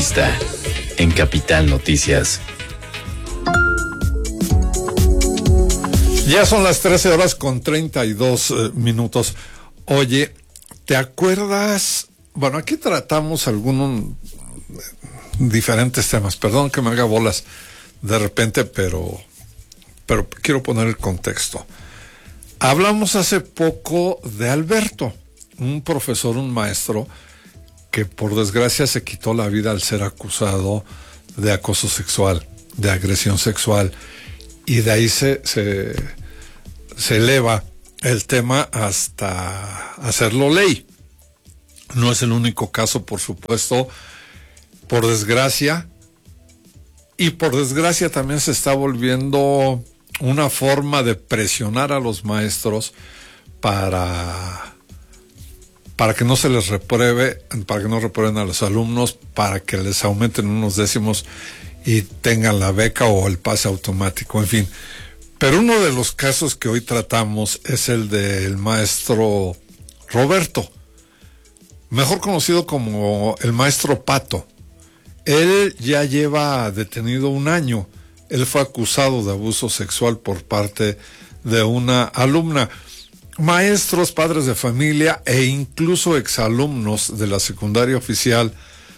Entrevista en Capital Noticias. Ya son las 13:32. Oye, ¿te acuerdas? Bueno, aquí tratamos algunos diferentes temas. Perdón que me haga bolas de repente, pero quiero poner el contexto. Hablamos hace poco de Alberto, un profesor, un maestro, que por desgracia se quitó la vida al ser acusado de acoso sexual, de agresión sexual, y de ahí se eleva el tema hasta hacerlo ley. No es el único caso, por supuesto, por desgracia, y por desgracia también se está volviendo una forma de presionar a los maestros para que no se les repruebe, para que no reprueben a los alumnos, para que les aumenten unos décimos y tengan la beca o el pase automático, en fin. Pero uno de los casos que hoy tratamos es el del maestro Roberto, mejor conocido como el maestro Pato. Él ya lleva detenido 1 año. Él fue acusado de abuso sexual por parte de una alumna. Maestros, padres de familia e incluso exalumnos de la secundaria oficial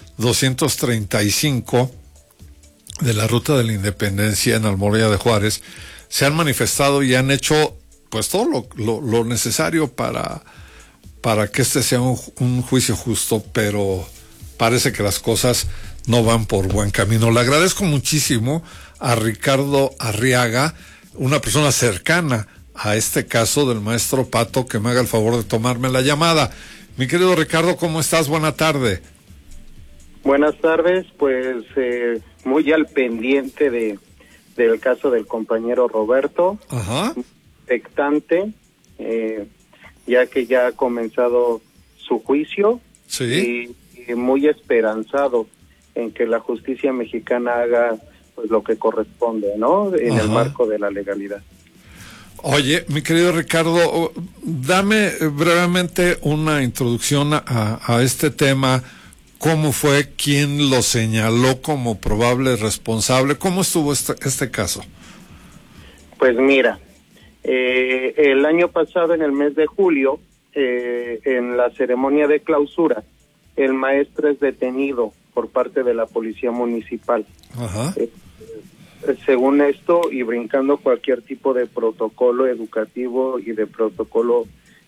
235 de la Ruta de la Independencia en Almoloya de Juárez se han manifestado y han hecho pues todo lo necesario para que este sea un juicio justo, pero parece que las cosas no van por buen camino. Le agradezco muchísimo a Ricardo Arriaga, una persona cercana a este caso del maestro Pato, que me haga el favor de tomarme la llamada. Mi querido Ricardo, ¿cómo estás? Buena tarde. Buenas tardes, pues muy al pendiente del caso del compañero Roberto. Ajá. Expectante, ya que ya ha comenzado su juicio. Sí. Y muy esperanzado en que la justicia mexicana haga pues lo que corresponde, ¿no? En Ajá. el marco de la legalidad. Oye, mi querido Ricardo, dame brevemente una introducción a este tema. ¿Cómo fue? ¿Quién lo señaló como probable responsable? ¿Cómo estuvo este caso? Pues mira, el año pasado, en el mes de julio, en la ceremonia de clausura, el maestro es detenido por parte de la policía municipal. Ajá. Según esto, y brincando cualquier tipo de protocolo educativo y de protocolo,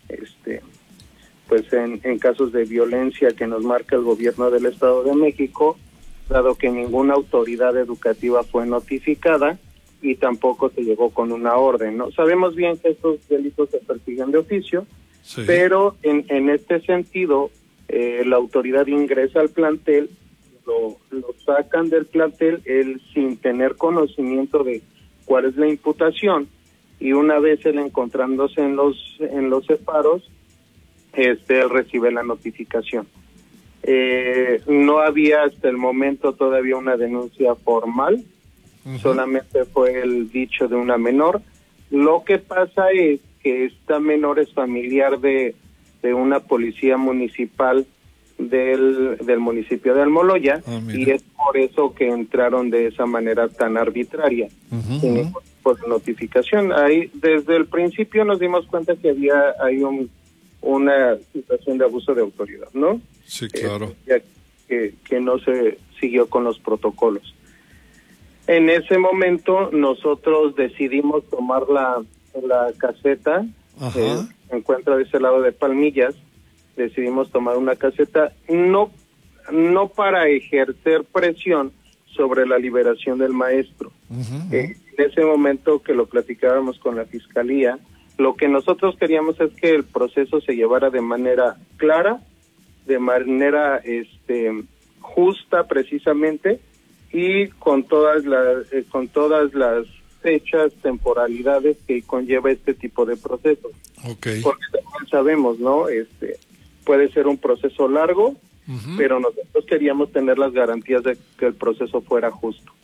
pues en casos de violencia que nos marca el gobierno del Estado de México, dado que ninguna autoridad educativa fue notificada y tampoco se llegó con una orden, ¿no? Sabemos bien que estos delitos se persiguen de oficio, sí, pero en este sentido, la autoridad ingresa al plantel, lo sacan del plantel él sin tener conocimiento de cuál es la imputación, y una vez él encontrándose en los separos, él recibe la notificación. No había hasta el momento todavía una denuncia formal. Uh-huh. Solamente fue el dicho de una menor. Lo que pasa es que esta menor es familiar de una policía municipal del municipio de Almoloya, y es por eso que entraron de esa manera tan arbitraria, uh-huh, sin ningún tipo de notificación. Ahí desde el principio nos dimos cuenta que hay una situación de abuso de autoridad, ¿no? Sí, claro. Ya que no se siguió con los protocolos. En ese momento nosotros decidimos tomar la caseta, se encuentra de ese lado de Palmillas. Decidimos tomar una caseta, no para ejercer presión sobre la liberación del maestro. Uh-huh. En ese momento que lo platicábamos con la fiscalía, lo que nosotros queríamos es que el proceso se llevara de manera clara, de manera justa precisamente, y con todas las fechas, temporalidades que conlleva este tipo de procesos. Okay. Porque también sabemos, ¿no? Puede ser un proceso largo, uh-huh, pero nosotros queríamos tener las garantías de que el proceso fuera justo.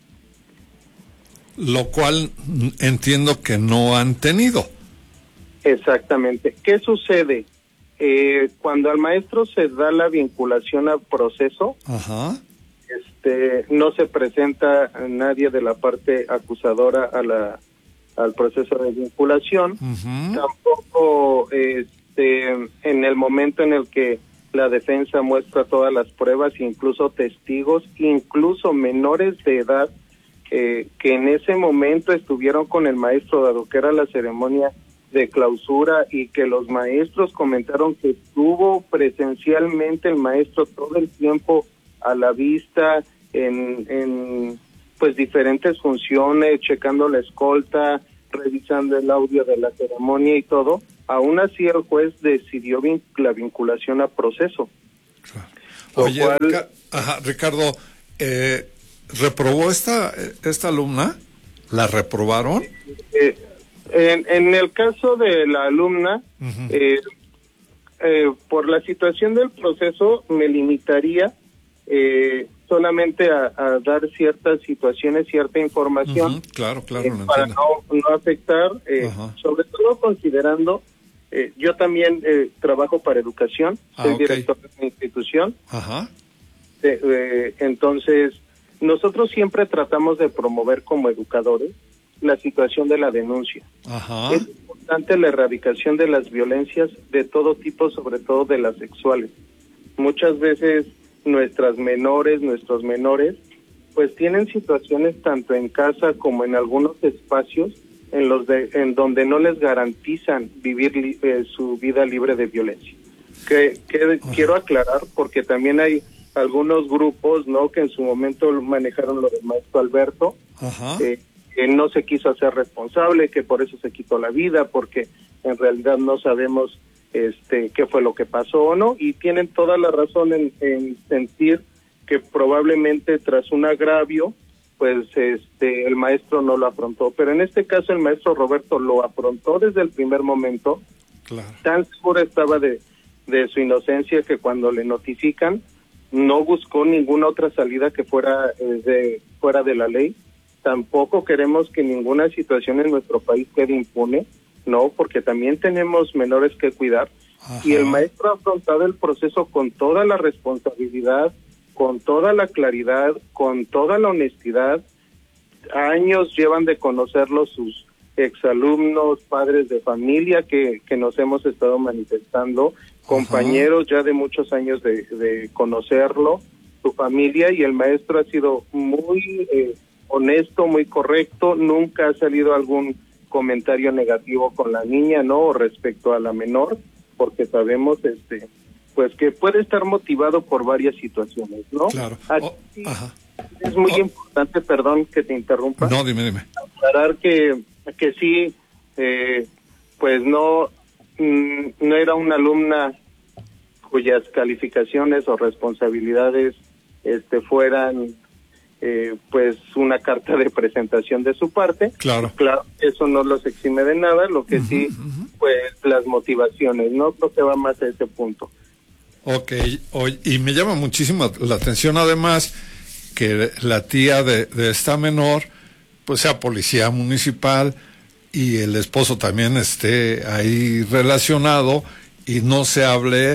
Lo cual entiendo que no han tenido. Exactamente. ¿Qué sucede? Cuando al maestro se da la vinculación al proceso, ajá, no se presenta a nadie de la parte acusadora al proceso de vinculación. Tampoco en el momento en el que la defensa muestra todas las pruebas, incluso testigos, incluso menores de edad que en ese momento estuvieron con el maestro, dado que era la ceremonia de clausura, y que los maestros comentaron que estuvo presencialmente el maestro todo el tiempo a la vista en pues diferentes funciones, checando la escolta, revisando el audio de la ceremonia y todo. Aún así el juez decidió la vinculación a proceso. Oye, Ricardo, ¿reprobó esta alumna? ¿La reprobaron? En el caso de la alumna, por la situación del proceso, me limitaría solamente a dar ciertas situaciones, cierta información, claro, para no afectar, sobre todo considerando, yo también trabajo para educación, soy director de una institución, entonces nosotros siempre tratamos de promover como educadores la situación de la denuncia. Es importante la erradicación de las violencias de todo tipo, sobre todo de las sexuales. Muchas veces nuestros menores, pues tienen situaciones tanto en casa como en algunos espacios en donde no les garantizan vivir su vida libre de violencia. Quiero aclarar, porque también hay algunos grupos, ¿no?, que en su momento manejaron lo del maestro Alberto, que no se quiso hacer responsable, que por eso se quitó la vida, porque en realidad no sabemos qué fue lo que pasó o no, y tienen toda la razón en sentir que probablemente tras un agravio, pues el maestro no lo afrontó. Pero en este caso el maestro Roberto lo afrontó desde el primer momento. Tan seguro estaba de su inocencia que cuando le notifican no buscó ninguna otra salida que fuera de la ley. Tampoco queremos que ninguna situación en nuestro país quede impune, no, porque también tenemos menores que cuidar. Y el maestro ha afrontado el proceso con toda la responsabilidad, con toda la claridad, con toda la honestidad. Años llevan de conocerlo sus exalumnos, padres de familia que nos hemos estado manifestando, compañeros ya de muchos años de conocerlo, su familia, y el maestro ha sido muy honesto, muy correcto, nunca ha salido algún comentario negativo con la niña, ¿no?, respecto a la menor, porque sabemos pues que puede estar motivado por varias situaciones, ¿no? Claro. Es muy importante, perdón que te interrumpa. No, dime. Aclarar que sí, pues no era una alumna cuyas calificaciones o responsabilidades fueran pues una carta de presentación de su parte. Claro, eso no los exime de nada, lo que sí, pues las motivaciones, ¿no? Creo que va más a ese punto. Y me llama muchísimo la atención además que la tía de esta menor pues sea policía municipal y el esposo también esté ahí relacionado y no se hable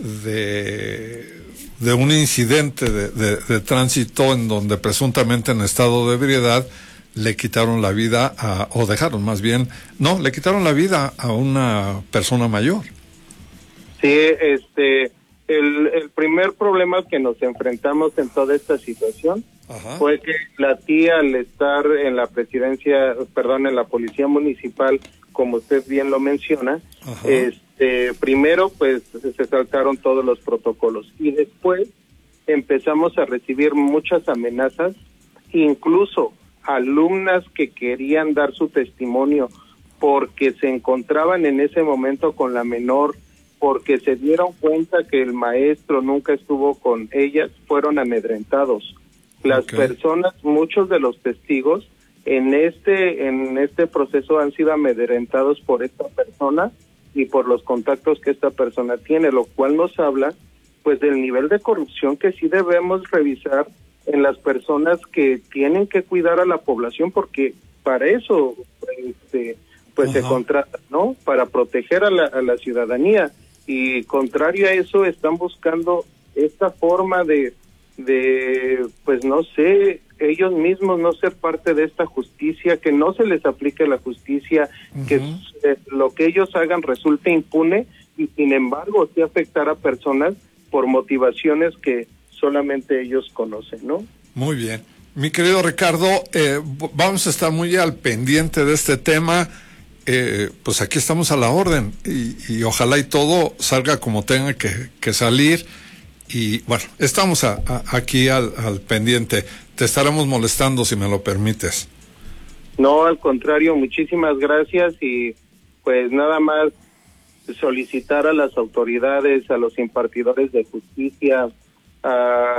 de un incidente de tránsito en donde presuntamente en estado de ebriedad le quitaron la vida le quitaron la vida a una persona mayor. Sí, el primer problema al que nos enfrentamos en toda esta situación fue que la tía, al estar en la en la policía municipal, como usted bien lo menciona, primero pues se saltaron todos los protocolos y después empezamos a recibir muchas amenazas, incluso alumnas que querían dar su testimonio porque se encontraban en ese momento con la menor, porque se dieron cuenta que el maestro nunca estuvo con ellas, fueron amedrentados. Las personas, muchos de los testigos en este proceso han sido amedrentados por esta persona y por los contactos que esta persona tiene, lo cual nos habla pues del nivel de corrupción que sí debemos revisar en las personas que tienen que cuidar a la población, porque para eso se contrata, ¿no?, para proteger a la ciudadanía, y contrario a eso están buscando esta forma de pues no sé, ellos mismos no ser parte de esta justicia, que no se les aplique la justicia, que lo que ellos hagan resulte impune y sin embargo sí afectar a personas por motivaciones que solamente ellos conocen, ¿no? Muy bien. Mi querido Ricardo, vamos a estar muy al pendiente de este tema. Pues aquí estamos a la orden y ojalá y todo salga como tenga que salir. Y bueno, estamos aquí al pendiente. Te estaremos molestando si me lo permites. No, al contrario, muchísimas gracias y pues nada más solicitar a las autoridades, a los impartidores de justicia, a